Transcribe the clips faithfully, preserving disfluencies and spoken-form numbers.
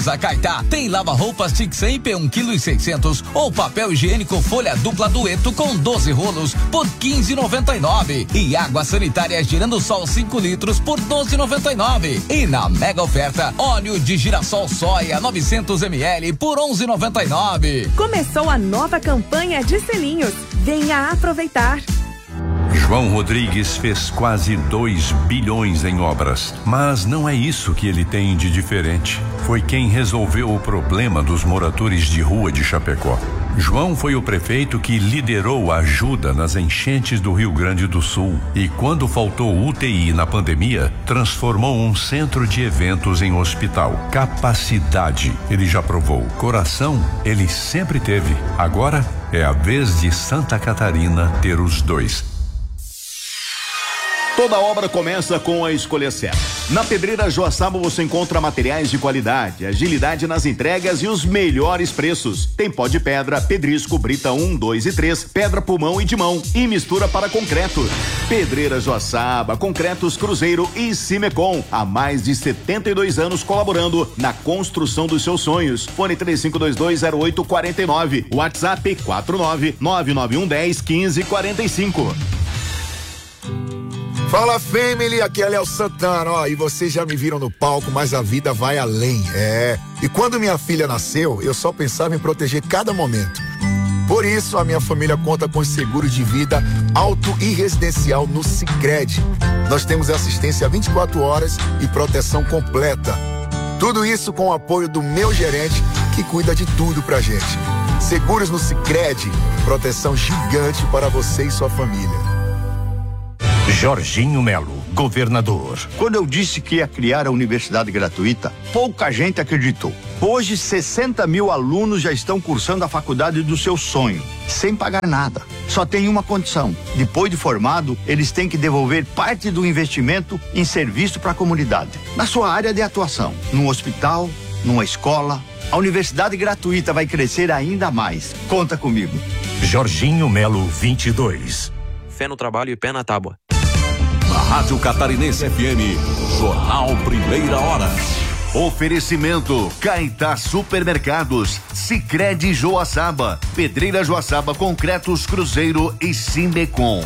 A Caetá tem lava-roupas Tixamp um quilo e seiscentos ou papel higiênico folha dupla dueto com doze rolos por quinze reais e noventa e nove e água sanitária Girando Sol cinco litros por doze reais e noventa e nove e na mega oferta óleo de girassol soia novecentos mililitros por onze reais e noventa e nove. Começou a nova campanha de selinhos. Venha aproveitar. João Rodrigues fez quase dois bilhões em obras, mas não é isso que ele tem de diferente. Foi quem resolveu o problema dos moradores de rua de Chapecó. João foi o prefeito que liderou a ajuda nas enchentes do Rio Grande do Sul e, quando faltou U T I na pandemia, transformou um centro de eventos em hospital. Capacidade, ele já provou. Coração, ele sempre teve. Agora é a vez de Santa Catarina ter os dois. Toda obra começa com a escolha certa. Na Pedreira Joaçaba você encontra materiais de qualidade, agilidade nas entregas e os melhores preços. Tem pó de pedra, pedrisco, brita um, dois e três, pedra pulmão e de mão e mistura para concreto. Pedreira Joaçaba, Concretos Cruzeiro e Cimecom. Há mais de setenta e dois anos colaborando na construção dos seus sonhos. Fone três cinco dois dois zero oito quatro nove. WhatsApp quatro nove nove nove um um zero um cinco quatro cinco. Fala, family, aqui é Léo Santana, ó, e vocês já me viram no palco, mas a vida vai além, é. E quando minha filha nasceu, eu só pensava em proteger cada momento. Por isso, a minha família conta com seguro de vida auto e residencial no Sicredi. Nós temos assistência vinte e quatro horas e proteção completa. Tudo isso com o apoio do meu gerente, que cuida de tudo pra gente. Seguros no Sicredi, proteção gigante para você e sua família. Jorginho Melo, governador. Quando eu disse que ia criar a universidade gratuita, pouca gente acreditou. Hoje, sessenta mil alunos já estão cursando a faculdade do seu sonho, sem pagar nada. Só tem uma condição: depois de formado, eles têm que devolver parte do investimento em serviço para a comunidade, na sua área de atuação, num hospital, numa escola. A universidade gratuita vai crescer ainda mais. Conta comigo. Jorginho Melo, vinte e dois. Fé no trabalho e pé na tábua. Na Rádio Catarinense F M, Jornal Primeira Hora. Oferecimento Caetá Supermercados, Sicredi Joaçaba, Pedreira Joaçaba, Concretos Cruzeiro e Cimecom.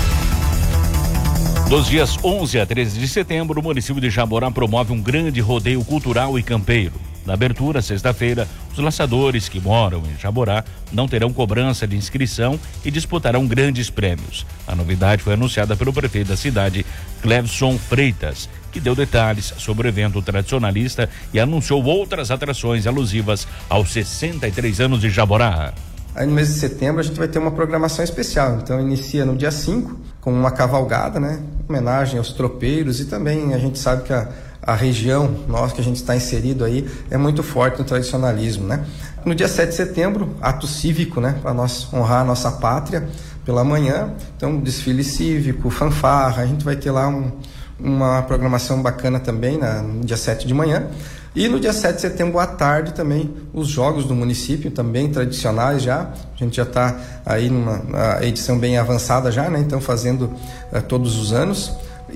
Dos dias onze a treze de setembro, o município de Jaborá promove um grande rodeio cultural e campeiro. Na abertura, sexta-feira, os laçadores que moram em Jaborá não terão cobrança de inscrição e disputarão grandes prêmios. A novidade foi anunciada pelo prefeito da cidade, Clevson Freitas, que deu detalhes sobre o evento tradicionalista e anunciou outras atrações alusivas aos sessenta e três anos de Jaborá. Aí no mês de setembro a gente vai ter uma programação especial, então inicia no dia cinco com uma cavalgada, né? Homenagem aos tropeiros, e também a gente sabe que a, a região nossa que a gente está inserido aí é muito forte no tradicionalismo, né? No dia sete de setembro, ato cívico, né? Para nós honrar a nossa pátria pela manhã, então desfile cívico, fanfarra, a gente vai ter lá um, uma programação bacana também na, no dia sete de manhã. E no dia sete de setembro à tarde também os jogos do município, também tradicionais já. A gente já está aí numa edição bem avançada já, né? Então fazendo uh, todos os anos.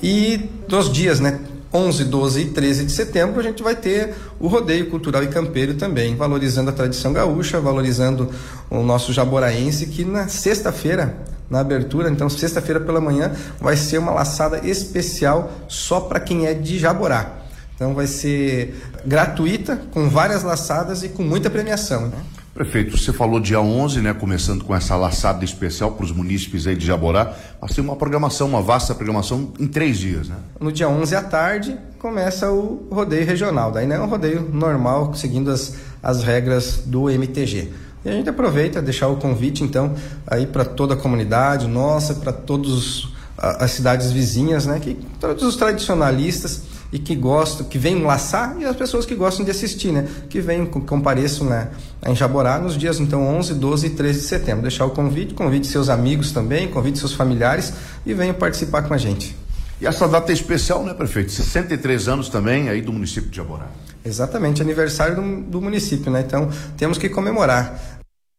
E nos dias, né? onze, doze e treze de setembro a gente vai ter o rodeio cultural e campeiro também, valorizando a tradição gaúcha, valorizando o nosso jaboraense, que na sexta-feira, na abertura, então sexta-feira pela manhã, vai ser uma laçada especial só para quem é de Jaborá. Então vai ser gratuita, com várias laçadas e com muita premiação, né? Prefeito, você falou dia onze, né? Começando com essa laçada especial para os munícipes aí de Jaborá. Vai ser uma programação, uma vasta programação em três dias, né? No dia onze à tarde começa o rodeio regional. Daí não é um rodeio normal, seguindo as, as regras do M T G. E a gente aproveita deixar o convite, então, aí para toda a comunidade nossa, para todas as cidades vizinhas, né? Que todos os tradicionalistas e que gostam, que vêm laçar, e as pessoas que gostam de assistir, né? Que venham, compareçam, né, em Jaborá nos dias, então, onze, doze e treze de setembro. Deixar o convite, convide seus amigos também, convide seus familiares e venham participar com a gente. E essa data é especial, né, prefeito? sessenta e três anos também aí do município de Jaborá. Exatamente, aniversário do, do município, né? Então, temos que comemorar.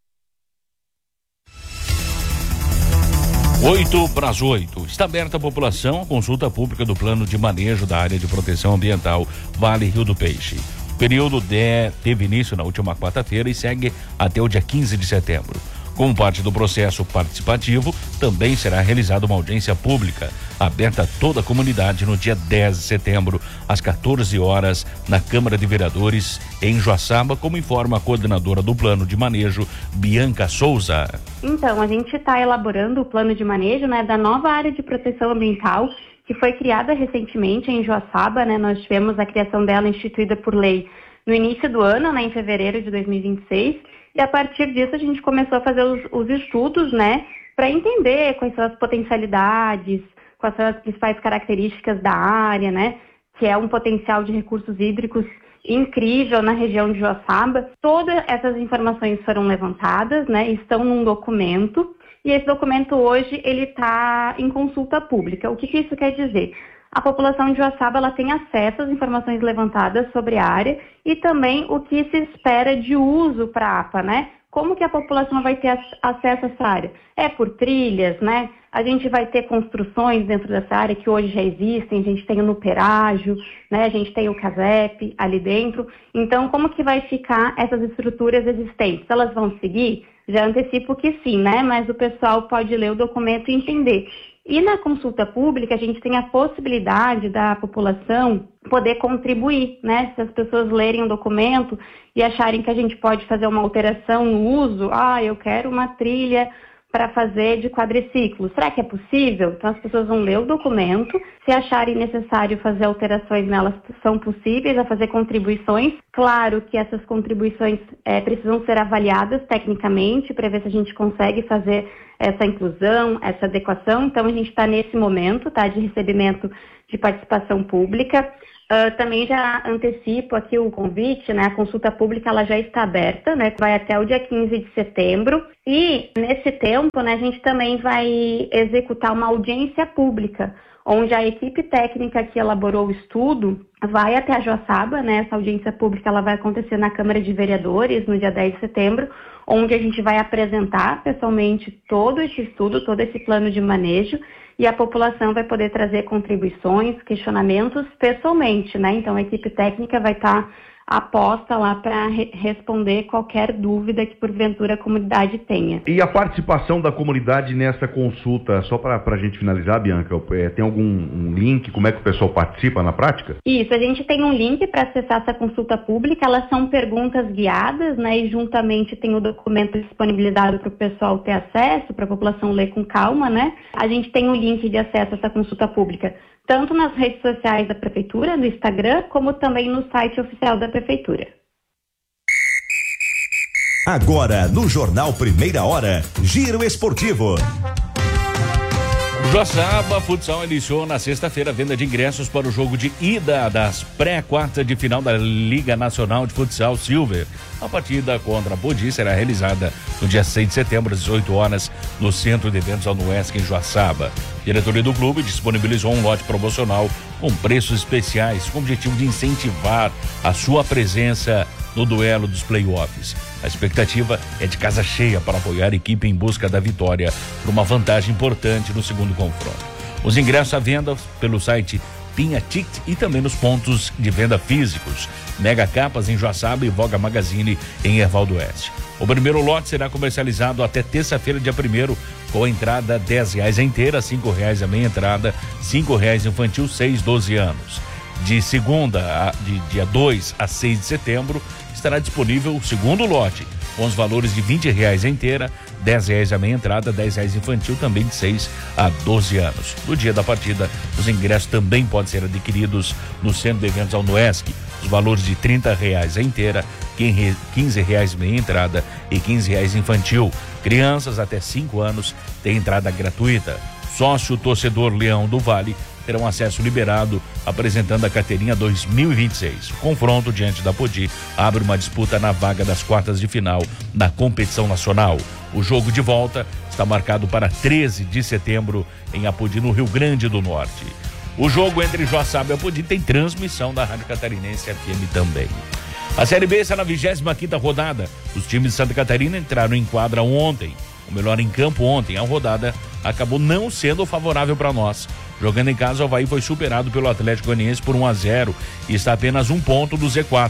Oito para as oito. Está aberta à população a consulta pública do plano de manejo da área de proteção ambiental Vale Rio do Peixe. O período de, teve início na última quarta-feira e segue até o dia quinze de setembro. Como parte do processo participativo, também será realizada uma audiência pública, aberta a toda a comunidade no dia dez de setembro, às quatorze horas, na Câmara de Vereadores, em Joaçaba, como informa a coordenadora do Plano de Manejo, Bianca Souza. Então, a gente está elaborando o plano de manejo, né, da nova área de proteção ambiental, que foi criada recentemente em Joaçaba, né? Nós tivemos a criação dela instituída por lei no início do ano, né, em fevereiro de dois mil e vinte e seis, e a partir disso a gente começou a fazer os, os estudos, né, para entender quais são as potencialidades, quais são as principais características da área, né, que é um potencial de recursos hídricos incrível na região de Joaçaba. Todas essas informações foram levantadas, né, estão num documento, e esse documento hoje ele está em consulta pública. O que, que isso quer dizer? A população de Joaçaba ela tem acesso às informações levantadas sobre a área e também o que se espera de uso para a A P A, né? Como que a população vai ter acesso a essa área? É por trilhas, né? A gente vai ter construções dentro dessa área que hoje já existem, a gente tem o Nuperágio, né? A gente tem o CASEP ali dentro. Então, como que vai ficar essas estruturas existentes? Elas vão seguir? Já antecipo que sim, né? Mas o pessoal pode ler o documento e entender. E na consulta pública, a gente tem a possibilidade da população poder contribuir, né? Se as pessoas lerem o documento e acharem que a gente pode fazer uma alteração no uso, ah, eu quero uma trilha para fazer de quadriciclo. Será que é possível? Então as pessoas vão ler o documento, se acharem necessário fazer alterações nelas, são possíveis a fazer contribuições. Claro que essas contribuições é, precisam ser avaliadas tecnicamente para ver se a gente consegue fazer essa inclusão, essa adequação. Então a gente está nesse momento, tá, de recebimento de participação pública. Uh, também já antecipo aqui o convite, né? A consulta pública ela já está aberta, né? Vai até o dia quinze de setembro e nesse tempo, né, a gente também vai executar uma audiência pública, onde a equipe técnica que elaborou o estudo vai até a Joaçaba, né? Essa audiência pública ela vai acontecer na Câmara de Vereadores no dia dez de setembro, onde a gente vai apresentar pessoalmente todo esse estudo, todo esse plano de manejo, e a população vai poder trazer contribuições, questionamentos pessoalmente, né? Então a equipe técnica vai estar aposta lá para re responder qualquer dúvida que porventura a comunidade tenha. E a participação da comunidade nessa consulta, só para a gente finalizar, Bianca, é, tem algum um link, como é que o pessoal participa na prática? Isso, a gente tem um link para acessar essa consulta pública, elas são perguntas guiadas, né, e juntamente tem o documento disponibilizado para o pessoal ter acesso, para a população ler com calma, né? A gente tem um link de acesso a essa consulta pública, tanto nas redes sociais da Prefeitura, no Instagram, como também no site oficial da Prefeitura. Agora, no Jornal Primeira Hora, Giro Esportivo. Joaçaba Futsal iniciou na sexta-feira a venda de ingressos para o jogo de ida das pré-quartas de final da Liga Nacional de Futsal Silver. A partida contra a Podi será realizada no dia seis de setembro, às dezoito horas, no Centro de Eventos Alnoesc, em Joaçaba. A diretoria do clube disponibilizou um lote promocional com preços especiais, com o objetivo de incentivar a sua presença no duelo dos playoffs. A expectativa é de casa cheia para apoiar a equipe em busca da vitória por uma vantagem importante no segundo confronto. Os ingressos à venda pelo site Pinha Ticket e também nos pontos de venda físicos, Mega Capas em Joaçaba e Voga Magazine em Erval do Oeste. O primeiro lote será comercializado até terça-feira, dia primeiro, com a entrada dez reais a inteira, cinco reais a meia entrada, cinco reais infantil, seis, doze anos. De segunda, a, de dia dois a seis de setembro, estará disponível o segundo lote, com os valores de vinte reais a inteira, dez reais a meia entrada, dez reais infantil, também de seis a doze anos. No dia da partida, os ingressos também podem ser adquiridos no Centro de Eventos Alnoesc. Os valores de trinta reais a inteira, quinze reais meia entrada e quinze reais infantil. Crianças até cinco anos têm entrada gratuita. Sócio torcedor Leão do Vale terão acesso liberado, apresentando a carteirinha dois mil e vinte e seis. O confronto diante da Podi abre uma disputa na vaga das quartas de final da competição nacional. O jogo de volta está marcado para treze de setembro em Apodi, no Rio Grande do Norte. O jogo entre Joaçaba e Apodi tem transmissão da Rádio Catarinense F M também. A Série B está na vigésima quinta rodada. Os times de Santa Catarina entraram em quadra ontem. O melhor em campo ontem. A rodada acabou não sendo favorável para nós. Jogando em casa, o Avaí foi superado pelo Atlético Goianiense por um a zero e está apenas um ponto do Z quatro.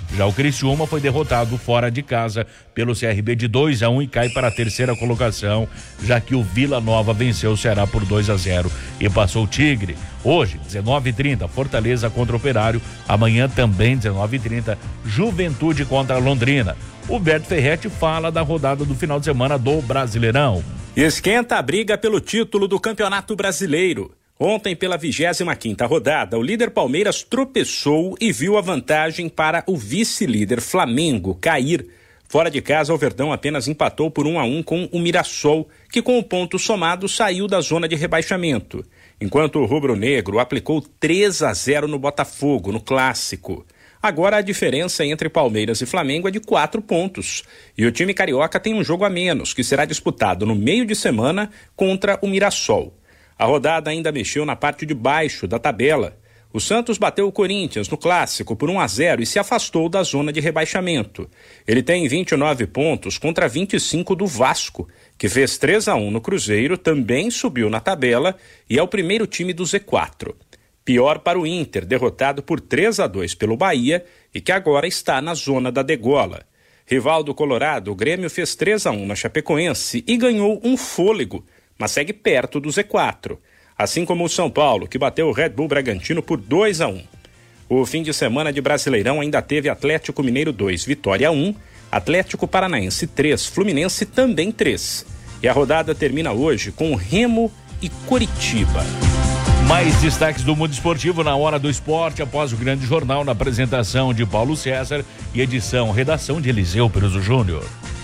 Já o Criciúma foi derrotado fora de casa pelo C R B de dois a um e cai para a terceira colocação, já que o Vila Nova venceu o Ceará por dois a zero e passou o Tigre. Hoje, dezenove e trinta, Fortaleza contra o Operário. Amanhã também, dezenove e trinta, Juventude contra Londrina. O Beto Ferretti fala da rodada do final de semana do Brasileirão. Esquenta a briga pelo título do Campeonato Brasileiro. Ontem, pela vigésima quinta rodada, o líder Palmeiras tropeçou e viu a vantagem para o vice-líder Flamengo cair. Fora de casa, o Verdão apenas empatou por um a um com o Mirassol, que com o ponto somado saiu da zona de rebaixamento. Enquanto o rubro-negro aplicou três a zero no Botafogo, no Clássico. Agora a diferença entre Palmeiras e Flamengo é de quatro pontos. E o time carioca tem um jogo a menos, que será disputado no meio de semana contra o Mirassol. A rodada ainda mexeu na parte de baixo da tabela. O Santos bateu o Corinthians no Clássico por um a zero e se afastou da zona de rebaixamento. Ele tem vinte e nove pontos contra vinte e cinco do Vasco, que fez três a um no Cruzeiro, também subiu na tabela e é o primeiro time do Z quatro. Pior para o Inter, derrotado por três a dois pelo Bahia e que agora está na zona da degola. Rival do Colorado, o Grêmio fez três a um na Chapecoense e ganhou um fôlego, mas segue perto do Z quatro. Assim como o São Paulo, que bateu o Red Bull Bragantino por dois a um. O fim de semana de Brasileirão ainda teve Atlético Mineiro dois, Vitória um, Atlético Paranaense três, Fluminense também três. E a rodada termina hoje com Remo e Coritiba. Mais destaques do mundo esportivo na Hora do Esporte, após o grande jornal, na apresentação de Paulo César e edição, redação de Eliseu Peruso Júnior.